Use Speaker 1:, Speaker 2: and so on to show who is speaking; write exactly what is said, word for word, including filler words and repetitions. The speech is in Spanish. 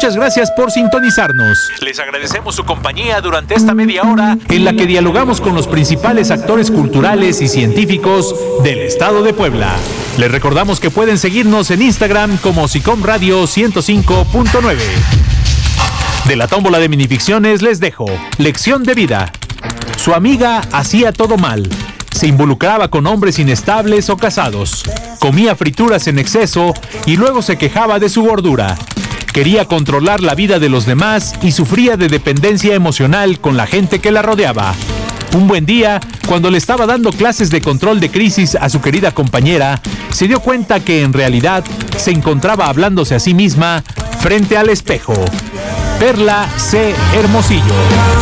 Speaker 1: Muchas gracias por sintonizarnos. Les agradecemos su compañía durante esta media hora en la que dialogamos con los principales actores culturales y científicos del estado de Puebla. Les recordamos que pueden seguirnos en Instagram como SICOM Radio ciento cinco punto nueve. De la tómbola de minificciones les dejo Lección de Vida. Su amiga hacía todo mal. Se involucraba con hombres inestables o casados. Comía frituras en exceso y luego se quejaba de su gordura. Quería controlar la vida de los demás y sufría de dependencia emocional con la gente que la rodeaba. Un buen día, cuando le estaba dando clases de control de crisis a su querida compañera, se dio cuenta que en realidad se encontraba hablándose a sí misma frente al espejo. Perla C. Hermosillo.